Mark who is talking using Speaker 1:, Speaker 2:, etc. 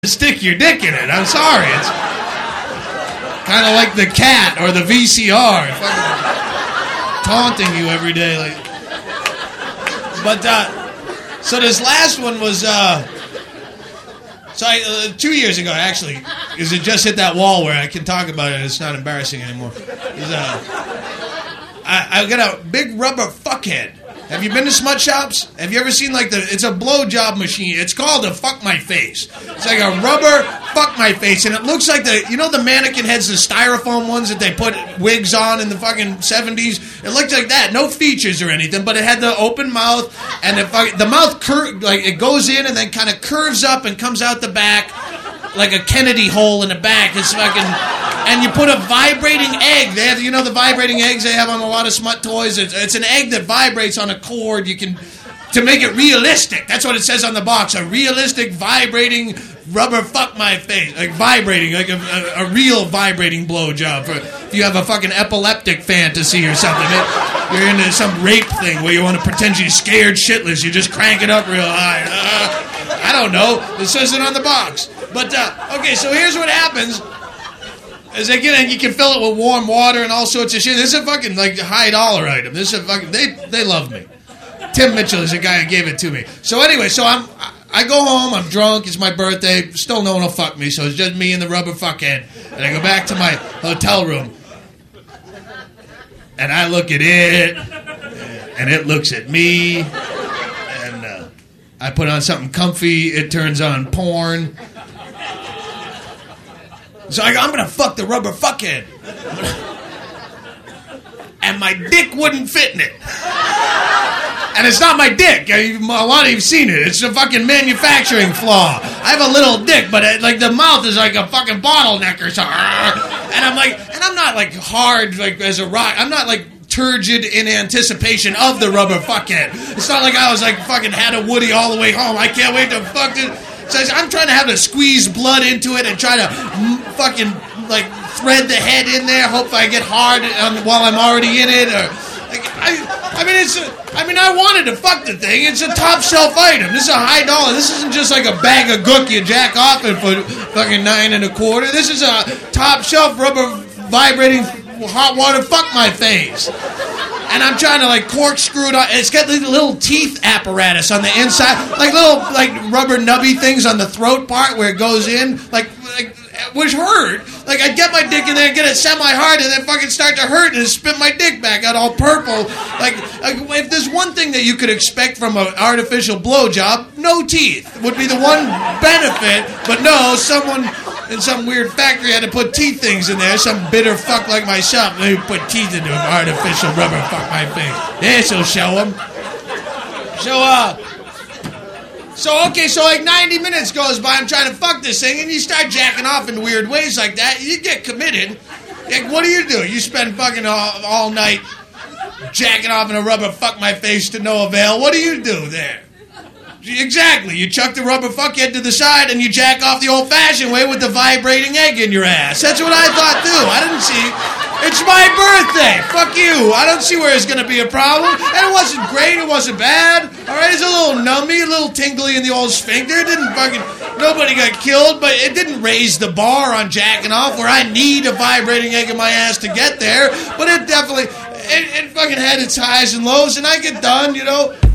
Speaker 1: stick your dick in it. I'm sorry. It's kind of like the cat or the VCR. Taunting you every day. So this last one was... 2 years ago, actually, because it just hit that wall where I can talk about it and it's not embarrassing anymore. I got a big rubber fuckhead. Have you been to smut shops? Have you ever seen it's a blowjob machine. It's called a fuck my face. It's like a rubber fuck my face, and it looks like the mannequin heads, the styrofoam ones that they put wigs on in the fucking 70s. It looked like that. No features or anything, but it had the open mouth, and the mouth it goes in and then kind of curves up and comes out the back like a Kennedy hole in the back. It's and you put a vibrating egg. They have, the vibrating eggs they have on a lot of smut toys. It's an egg that vibrates on a cord. To make it realistic. That's what it says on the box. A realistic vibrating rubber fuck my face. Like vibrating, like a real vibrating blowjob. If you have a fucking epileptic fantasy or something. You're into some rape thing where you want to pretend you're scared shitless. You just crank it up real high. I don't know. It says it on the box. But, okay, so here's what happens. As they get in, you can fill it with warm water and all sorts of shit. This is a fucking, high dollar item. This is a fucking, they love me. Tim Mitchell is the guy who gave it to me. So anyway, I go home, I'm drunk, it's my birthday, still no one will fuck me, so it's just me and the rubber fuckhead. And I go back to my hotel room. And I look at it, and it looks at me, and I put on something comfy, it turns on porn. So I go, I'm gonna fuck the rubber fuckhead. And my dick wouldn't fit in it. And it's not my dick. A lot of you've seen it. It's a fucking manufacturing flaw. I have a little dick, but the mouth is like a fucking bottleneck or something. And I'm not hard as a rock. I'm not turgid in anticipation of the rubber fuckhead. It's not like I was fucking had a Woody all the way home. I can't wait to fuck this. So I'm trying to have to squeeze blood into it and try to fucking thread the head in there. Hope I get hard while I'm already in it. I wanted to fuck the thing. It's a top shelf item. This is a high dollar. This isn't just like a bag of gook you jack off it for fucking $9.25. This is a top shelf rubber vibrating hot water fuck my face. And I'm trying to corkscrew it on. It's got little teeth apparatus on the inside, little rubber nubby things on the throat part where it goes in, which hurt. I'd get my dick in there and get it semi-hard and then fucking start to hurt and spit my dick back out all purple. If there's one thing that you could expect from an artificial blowjob, no teeth would be the one benefit. But no, someone in some weird factory had to put teeth things in there. Some bitter fuck like myself, they put teeth into an artificial rubber fuck my face. This'll show them. So 90 minutes goes by, I'm trying to fuck this thing, and you start jacking off in weird ways like that, you get committed. What do? You spend fucking all night jacking off in a rubber fuck my face to no avail. What do you do there? Exactly. You chuck the rubber fuckhead to the side and you jack off the old-fashioned way with the vibrating egg in your ass. That's what I thought, too. I didn't see... It's my birthday. Fuck you. I don't see where it's going to be a problem. And it wasn't great. It wasn't bad. All right, it's a little numby, a little tingly in the old sphincter. It didn't fucking... Nobody got killed, but it didn't raise the bar on jacking off where I need a vibrating egg in my ass to get there. But it definitely... It fucking had its highs and lows, and I get done,